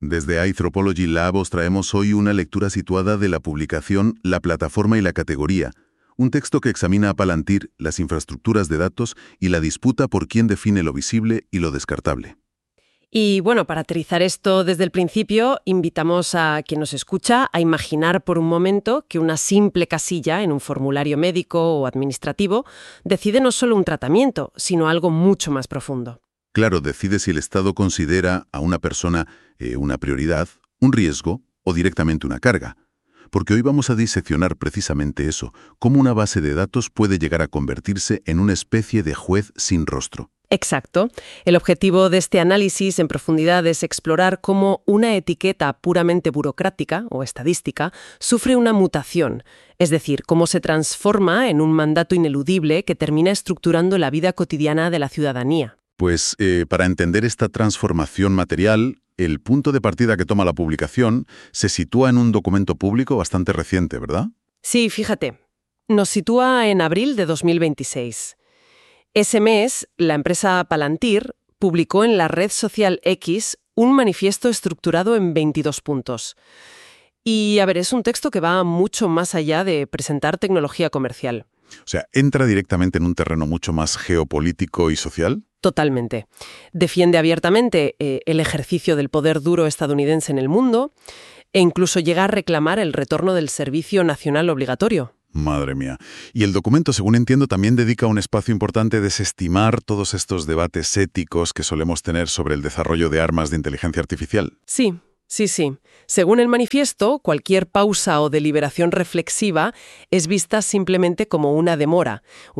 Desde Anthropology Lab os traemos hoy una lectura situada de la publicación La plataforma y la categoría, un texto que examina a Palantir las infraestructuras de datos y la disputa por quién define lo visible y lo descartable. Y bueno, para aterrizar esto desde el principio, invitamos a quien nos escucha a imaginar por un momento que una simple casilla en un formulario médico o administrativo decide no solo un tratamiento, sino algo mucho más profundo. Claro, decide si el Estado considera a una persona una prioridad, un riesgo o directamente una carga. Porque hoy vamos a diseccionar precisamente eso, cómo una base de datos puede llegar a convertirse en una especie de juez sin rostro. Exacto. El objetivo de este análisis en profundidad es explorar cómo una etiqueta puramente burocrática o estadística sufre una mutación, es decir, cómo se transforma en un mandato ineludible que termina estructurando la vida cotidiana de la ciudadanía. Pues para entender esta transformación material, el punto de partida que toma la publicación se sitúa en un documento público bastante reciente, ¿verdad? Sí, fíjate. Nos sitúa en abril de 2026. Ese mes, la empresa Palantir publicó en la red social X un manifiesto estructurado en 22 puntos. Y, a ver, es un texto que va mucho más allá de presentar tecnología comercial. O sea, ¿entra directamente en un terreno mucho más geopolítico y social? Totalmente. Defiende abiertamente el ejercicio del poder duro estadounidense en el mundo e incluso llega a reclamar el retorno del servicio nacional obligatorio. Madre mía. Y el documento, según entiendo, también dedica un espacio importante a desestimar todos estos debates éticos que solemos tener sobre el desarrollo de armas de inteligencia artificial. Sí. Según el manifiesto, cualquier pausa o deliberación reflexiva es vista simplemente como una demora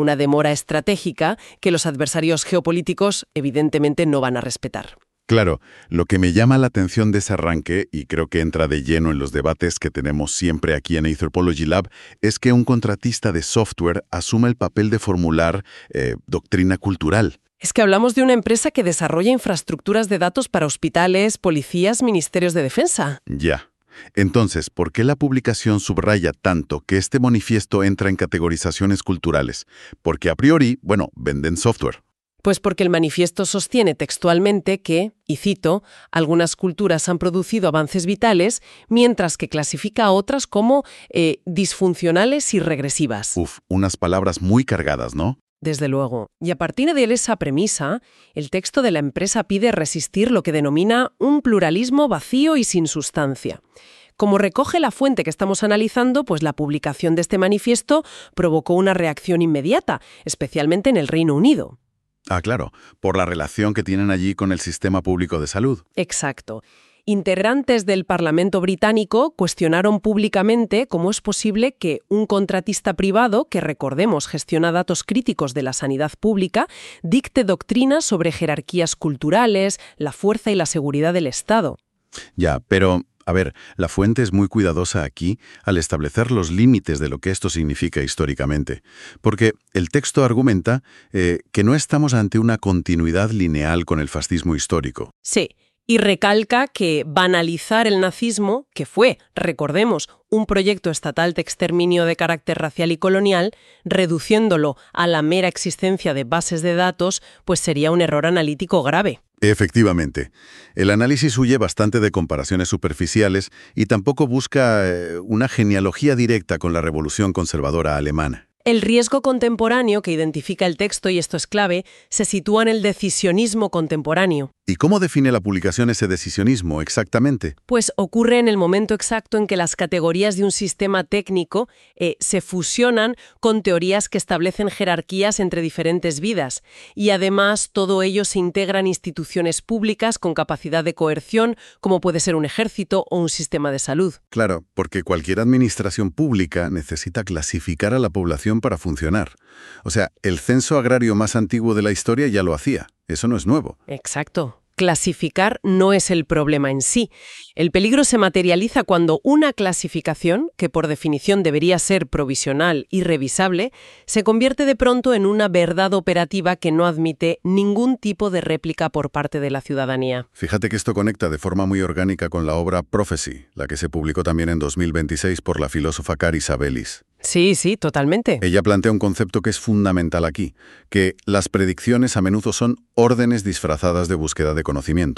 estratégica que los adversarios geopolíticos evidentemente no van a respetar. Claro, lo que me llama la atención de ese arranque, y creo que entra de lleno en los debates que tenemos siempre aquí en Anthropology Lab, es que un contratista de software asume el papel de formular doctrina cultural. Es que hablamos de una empresa que desarrolla infraestructuras de datos para hospitales, policías, ministerios de defensa. Ya. Entonces, ¿por qué la publicación subraya tanto que este manifiesto entra en categorizaciones culturales? Porque a priori, venden software. Pues porque el manifiesto sostiene textualmente que, y cito, algunas culturas han producido avances vitales, mientras que clasifica a otras como disfuncionales y regresivas. Unas palabras muy cargadas, ¿no? Desde luego. Y a partir de esa premisa, el texto de la empresa pide resistir lo que denomina un pluralismo vacío y sin sustancia. Como recoge la fuente que estamos analizando, pues la publicación de este manifiesto provocó una reacción inmediata, especialmente en el Reino Unido. Ah, claro, por la relación que tienen allí con el sistema público de salud. Exacto. Integrantes del Parlamento británico cuestionaron públicamente cómo es posible que un contratista privado, que recordemos gestiona datos críticos de la sanidad pública, dicte doctrinas sobre jerarquías culturales, la fuerza y la seguridad del Estado. Ya, pero, a ver, la fuente es muy cuidadosa aquí al establecer los límites de lo que esto significa históricamente, porque el texto argumenta que no estamos ante una continuidad lineal con el fascismo histórico. Sí. Y recalca que banalizar el nazismo, que fue, recordemos, un proyecto estatal de exterminio de carácter racial y colonial, reduciéndolo a la mera existencia de bases de datos, pues sería un error analítico grave. Efectivamente. El análisis huye bastante de comparaciones superficiales y tampoco busca una genealogía directa con la revolución conservadora alemana. El riesgo contemporáneo que identifica el texto, y esto es clave, se sitúa en el decisionismo contemporáneo. ¿Y cómo define la publicación ese decisionismo exactamente? Pues ocurre en el momento exacto en que las categorías de un sistema técnico se fusionan con teorías que establecen jerarquías entre diferentes vidas. Y además todo ello se integra en instituciones públicas con capacidad de coerción, como puede ser un ejército o un sistema de salud. Claro, porque cualquier administración pública necesita clasificar a la población para funcionar. O sea, el censo agrario más antiguo de la historia ya lo hacía. Eso no es nuevo. Exacto. Clasificar no es el problema en sí. El peligro se materializa cuando una clasificación, que por definición debería ser provisional y revisable, se convierte de pronto en una verdad operativa que no admite ningún tipo de réplica por parte de la ciudadanía. Fíjate que esto conecta de forma muy orgánica con la obra Prophecy, la que se publicó también en 2026 por la filósofa Cari Sabelis. Sí, totalmente. Ella plantea un concepto que es fundamental aquí, que las predicciones a menudo son órdenes disfrazadas de búsqueda de conocimiento.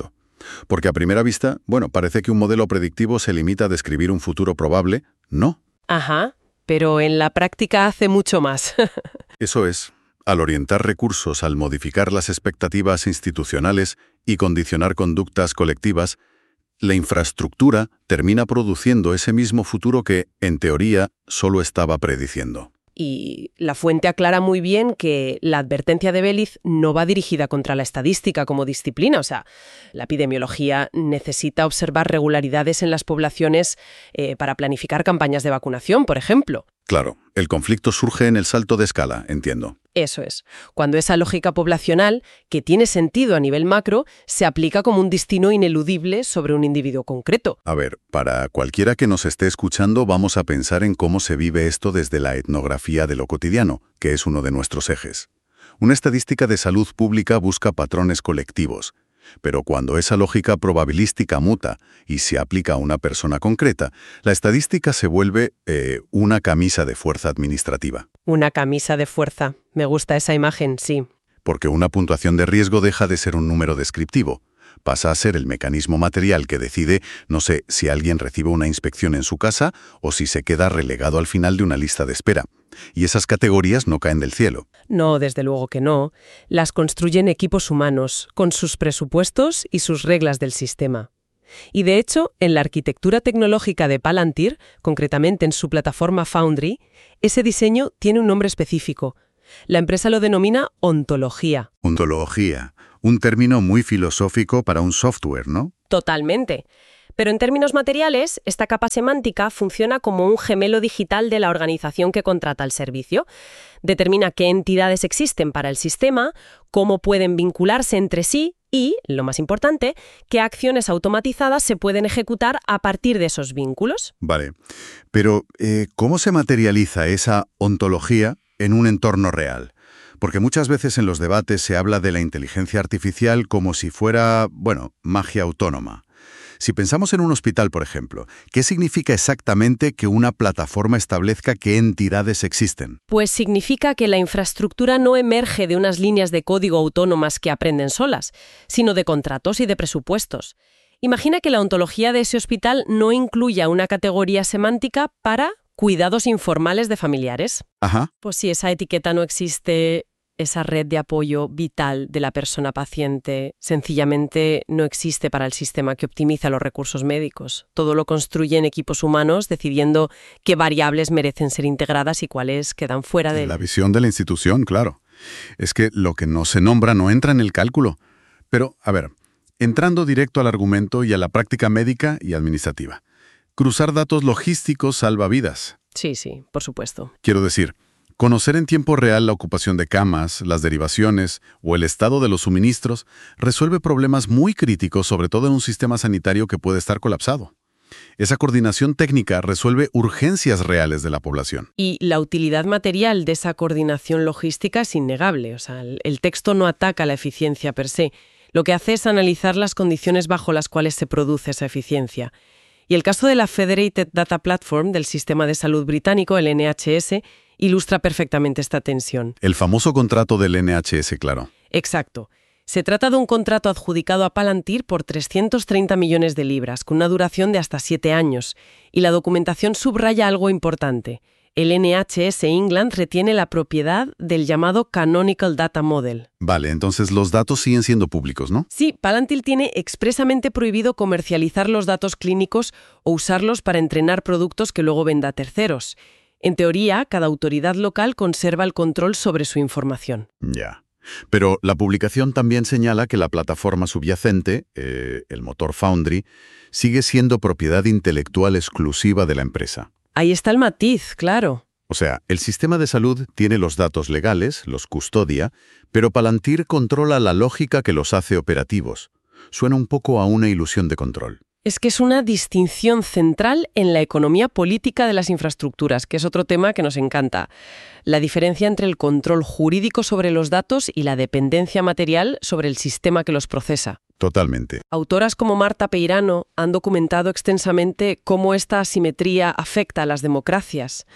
Porque a primera vista, bueno, parece que un modelo predictivo se limita a describir un futuro probable. No. Ajá, pero en la práctica hace mucho más. Eso es. Al orientar recursos, al modificar las expectativas institucionales y condicionar conductas colectivas, la infraestructura termina produciendo ese mismo futuro que, en teoría, solo estaba prediciendo. Y la fuente aclara muy bien que la advertencia de Beliz no va dirigida contra la estadística como disciplina. O sea, la epidemiología necesita observar regularidades en las poblaciones para planificar campañas de vacunación, por ejemplo. Claro, el conflicto surge en el salto de escala, entiendo. Eso es, cuando esa lógica poblacional, que tiene sentido a nivel macro, se aplica como un destino ineludible sobre un individuo concreto. A ver, para cualquiera que nos esté escuchando, vamos a pensar en cómo se vive esto desde la etnografía de lo cotidiano, que es uno de nuestros ejes. Una estadística de salud pública busca patrones colectivos, pero cuando esa lógica probabilística muta y se aplica a una persona concreta, la estadística se vuelve una camisa de fuerza administrativa. Una camisa de fuerza. Me gusta esa imagen, sí. Porque una puntuación de riesgo deja de ser un número descriptivo. Pasa a ser el mecanismo material que decide, no sé, si alguien recibe una inspección en su casa o si se queda relegado al final de una lista de espera. Y esas categorías no caen del cielo. No, desde luego que no. Las construyen equipos humanos, con sus presupuestos y sus reglas del sistema. Y de hecho, en la arquitectura tecnológica de Palantir, concretamente en su plataforma Foundry, ese diseño tiene un nombre específico. La empresa lo denomina ontología. Ontología, un término muy filosófico para un software, ¿no? Totalmente. Pero en términos materiales, esta capa semántica funciona como un gemelo digital de la organización que contrata el servicio. Determina qué entidades existen para el sistema, cómo pueden vincularse entre sí y, lo más importante, qué acciones automatizadas se pueden ejecutar a partir de esos vínculos. Vale, pero ¿cómo se materializa esa ontología en un entorno real? Porque muchas veces en los debates se habla de la inteligencia artificial como si fuera, bueno, magia autónoma. Si pensamos en un hospital, por ejemplo, ¿qué significa exactamente que una plataforma establezca qué entidades existen? Pues significa que la infraestructura no emerge de unas líneas de código autónomas que aprenden solas, sino de contratos y de presupuestos. Imagina que la ontología de ese hospital no incluya una categoría semántica para cuidados informales de familiares. Ajá. Pues si esa etiqueta no existe, esa red de apoyo vital de la persona paciente sencillamente no existe para el sistema que optimiza los recursos médicos. Todo lo construyen equipos humanos decidiendo qué variables merecen ser integradas y cuáles quedan fuera de... La visión de la institución, claro. Es que lo que no se nombra no entra en el cálculo. Pero, a ver, entrando directo al argumento y a la práctica médica y administrativa. Cruzar datos logísticos salva vidas. Sí, por supuesto. Quiero decir, conocer en tiempo real la ocupación de camas, las derivaciones o el estado de los suministros resuelve problemas muy críticos, sobre todo en un sistema sanitario que puede estar colapsado. Esa coordinación técnica resuelve urgencias reales de la población. Y la utilidad material de esa coordinación logística es innegable. O sea, el texto no ataca la eficiencia per se. Lo que hace es analizar las condiciones bajo las cuales se produce esa eficiencia. Y el caso de la Federated Data Platform del Sistema de Salud Británico, el NHS, ilustra perfectamente esta tensión. El famoso contrato del NHS, claro. Exacto. Se trata de un contrato adjudicado a Palantir por 330 millones de libras, con una duración de hasta 7 años. Y la documentación subraya algo importante. El NHS England retiene la propiedad del llamado Canonical Data Model. Vale, entonces los datos siguen siendo públicos, ¿no? Sí, Palantir tiene expresamente prohibido comercializar los datos clínicos o usarlos para entrenar productos que luego venda a terceros. En teoría, cada autoridad local conserva el control sobre su información. Ya. Pero la publicación también señala que la plataforma subyacente, el motor Foundry, sigue siendo propiedad intelectual exclusiva de la empresa. Ahí está el matiz, claro. O sea, el sistema de salud tiene los datos legales, los custodia, pero Palantir controla la lógica que los hace operativos. Suena un poco a una ilusión de control. Es que es una distinción central en la economía política de las infraestructuras, que es otro tema que nos encanta. La diferencia entre el control jurídico sobre los datos y la dependencia material sobre el sistema que los procesa. Totalmente. Autoras como Marta Peirano han documentado extensamente cómo esta asimetría afecta a las democracias.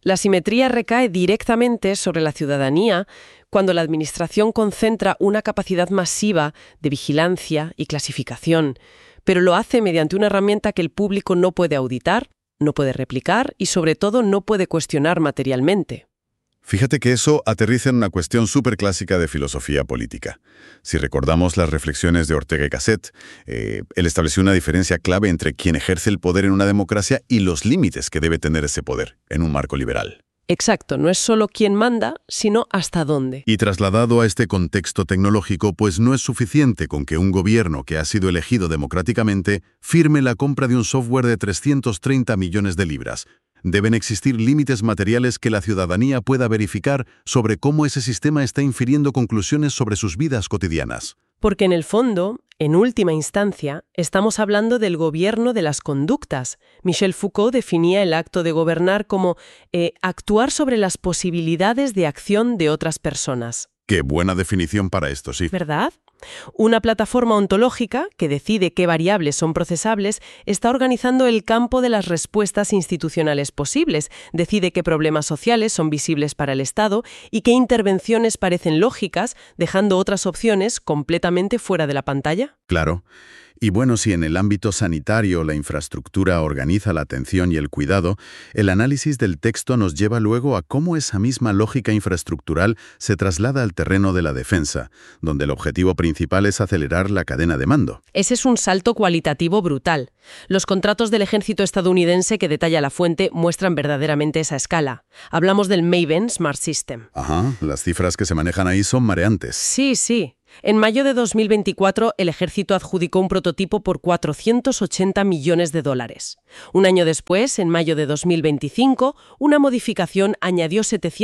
La simetría recae directamente sobre la ciudadanía cuando la administración concentra una capacidad masiva de vigilancia y clasificación, pero lo hace mediante una herramienta que el público no puede auditar, no puede replicar y sobre todo no puede cuestionar materialmente. Fíjate que eso aterriza en una cuestión súper clásica de filosofía política. Si recordamos las reflexiones de Ortega y Gasset, él estableció una diferencia clave entre quien ejerce el poder en una democracia y los límites que debe tener ese poder en un marco liberal. Exacto, no es solo quién manda, sino hasta dónde. Y trasladado a este contexto tecnológico, pues no es suficiente con que un gobierno que ha sido elegido democráticamente firme la compra de un software de 330 millones de libras. Deben existir límites materiales que la ciudadanía pueda verificar sobre cómo ese sistema está infiriendo conclusiones sobre sus vidas cotidianas. Porque en el fondo, en última instancia, estamos hablando del gobierno de las conductas. Michel Foucault definía el acto de gobernar como actuar sobre las posibilidades de acción de otras personas. Qué buena definición para esto, sí. ¿Verdad? Una plataforma ontológica, que decide qué variables son procesables, está organizando el campo de las respuestas institucionales posibles, decide qué problemas sociales son visibles para el Estado y qué intervenciones parecen lógicas, dejando otras opciones completamente fuera de la pantalla. Claro. Y bueno, si en el ámbito sanitario la infraestructura organiza la atención y el cuidado, el análisis del texto nos lleva luego a cómo esa misma lógica infraestructural se traslada al terreno de la defensa, donde el objetivo principal es acelerar la cadena de mando. Ese es un salto cualitativo brutal. Los contratos del ejército estadounidense que detalla la fuente muestran verdaderamente esa escala. Hablamos del Maven Smart System. Ajá, las cifras que se manejan ahí son mareantes. Sí. En mayo de 2024, el ejército adjudicó un prototipo por $480 millones. Un año después, en mayo de 2025, una modificación añadió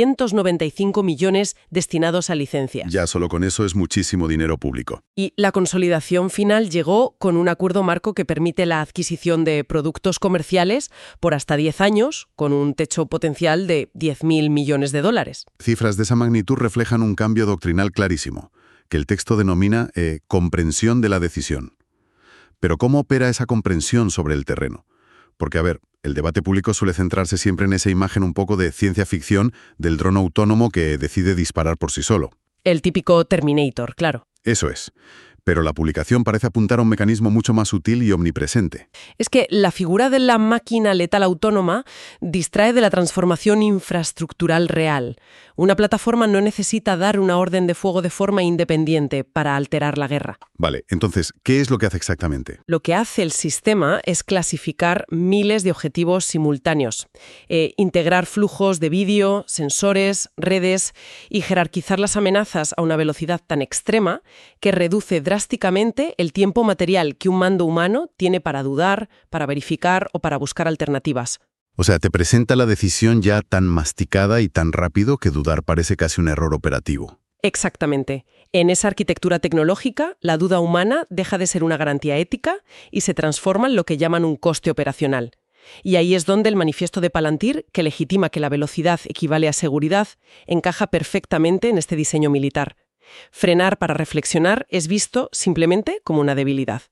795 millones destinados a licencias. Ya solo con eso es muchísimo dinero público. Y la consolidación final llegó con un acuerdo marco que permite la adquisición de productos comerciales por hasta 10 años, con un techo potencial de $10.000 millones. Cifras de esa magnitud reflejan un cambio doctrinal clarísimo, que el texto denomina comprensión de la decisión. Pero ¿cómo opera esa comprensión sobre el terreno? Porque, a ver, el debate público suele centrarse siempre en esa imagen un poco de ciencia ficción del dron autónomo que decide disparar por sí solo. El típico Terminator, claro. Eso es. Pero la publicación parece apuntar a un mecanismo mucho más sutil y omnipresente. Es que la figura de la máquina letal autónoma distrae de la transformación infraestructural real. Una plataforma no necesita dar una orden de fuego de forma independiente para alterar la guerra. Vale, entonces, ¿qué es lo que hace exactamente? Lo que hace el sistema es clasificar miles de objetivos simultáneos, integrar flujos de vídeo, sensores, redes y jerarquizar las amenazas a una velocidad tan extrema que reduce drásticamente el tiempo material que un mando humano tiene para dudar, para verificar o para buscar alternativas. O sea, te presenta la decisión ya tan masticada y tan rápido que dudar parece casi un error operativo. Exactamente. En esa arquitectura tecnológica, la duda humana deja de ser una garantía ética y se transforma en lo que llaman un coste operacional. Y ahí es donde el manifiesto de Palantir, que legitima que la velocidad equivale a seguridad, encaja perfectamente en este diseño militar. Frenar para reflexionar es visto simplemente como una debilidad.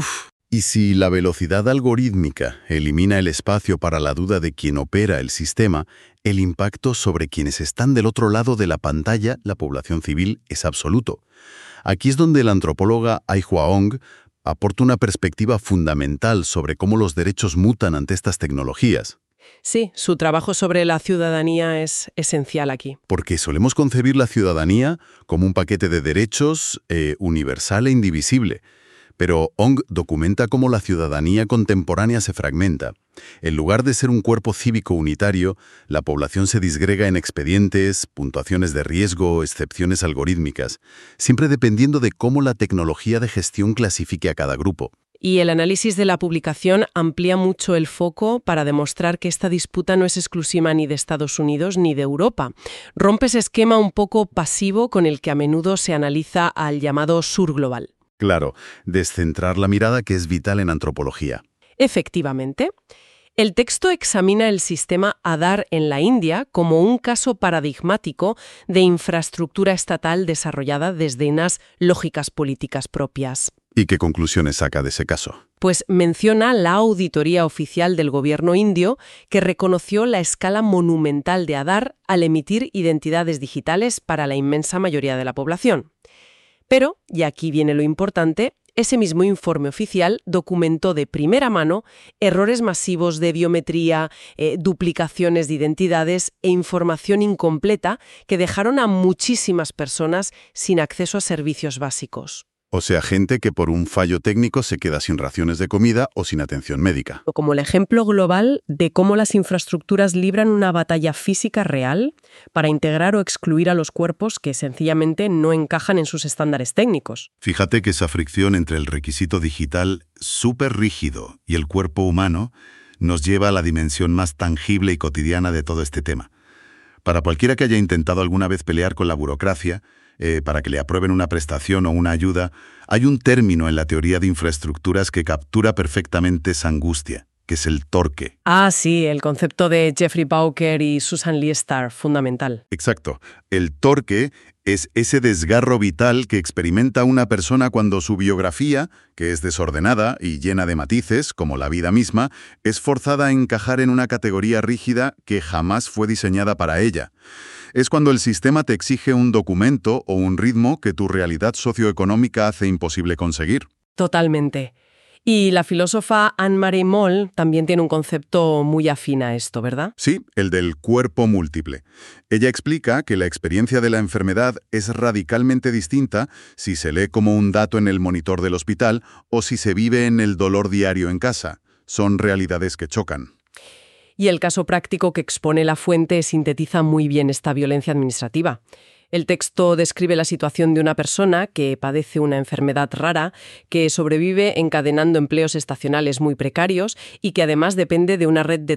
¿Y si la velocidad algorítmica elimina el espacio para la duda de quien opera el sistema, el impacto sobre quienes están del otro lado de la pantalla, la población civil, es absoluto? Aquí es donde la antropóloga Ai-Hua Ong aporta una perspectiva fundamental sobre cómo los derechos mutan ante estas tecnologías. Sí, su trabajo sobre la ciudadanía es esencial aquí. Porque solemos concebir la ciudadanía como un paquete de derechos universal e indivisible. Pero Ong documenta cómo la ciudadanía contemporánea se fragmenta. En lugar de ser un cuerpo cívico unitario, la población se disgrega en expedientes, puntuaciones de riesgo, excepciones algorítmicas, siempre dependiendo de cómo la tecnología de gestión clasifique a cada grupo. Y el análisis de la publicación amplía mucho el foco para demostrar que esta disputa no es exclusiva ni de Estados Unidos ni de Europa. Rompe ese esquema un poco pasivo con el que a menudo se analiza al llamado sur global. Claro, descentrar la mirada que es vital en antropología. Efectivamente. El texto examina el sistema Aadhaar en la India como un caso paradigmático de infraestructura estatal desarrollada desde unas lógicas políticas propias. ¿Y qué conclusiones saca de ese caso? Pues menciona la auditoría oficial del gobierno indio que reconoció la escala monumental de Aadhaar al emitir identidades digitales para la inmensa mayoría de la población. Pero, y aquí viene lo importante, ese mismo informe oficial documentó de primera mano errores masivos de biometría, duplicaciones de identidades e información incompleta que dejaron a muchísimas personas sin acceso a servicios básicos. O sea, gente que por un fallo técnico se queda sin raciones de comida o sin atención médica. Como el ejemplo global de cómo las infraestructuras libran una batalla física real para integrar o excluir a los cuerpos que sencillamente no encajan en sus estándares técnicos. Fíjate que esa fricción entre el requisito digital súper rígido y el cuerpo humano nos lleva a la dimensión más tangible y cotidiana de todo este tema. Para cualquiera que haya intentado alguna vez pelear con la burocracia, para que le aprueben una prestación o una ayuda, hay un término en la teoría de infraestructuras que captura perfectamente esa angustia, que es el torque. Ah, sí, el concepto de Jeffrey Bowker y Susan Lee Starr, fundamental. Exacto. El torque es ese desgarro vital que experimenta una persona cuando su biografía, que es desordenada y llena de matices, como la vida misma, es forzada a encajar en una categoría rígida que jamás fue diseñada para ella. Es cuando el sistema te exige un documento o un ritmo que tu realidad socioeconómica hace imposible conseguir. Totalmente. Y la filósofa Anne-Marie Moll también tiene un concepto muy afín a esto, ¿verdad? Sí, el del cuerpo múltiple. Ella explica que la experiencia de la enfermedad es radicalmente distinta si se lee como un dato en el monitor del hospital o si se vive en el dolor diario en casa. Son realidades que chocan. Y el caso práctico que expone la fuente sintetiza muy bien esta violencia administrativa. El texto describe la situación de una persona que padece una enfermedad rara, que sobrevive encadenando empleos estacionales muy precarios y que además depende de una red de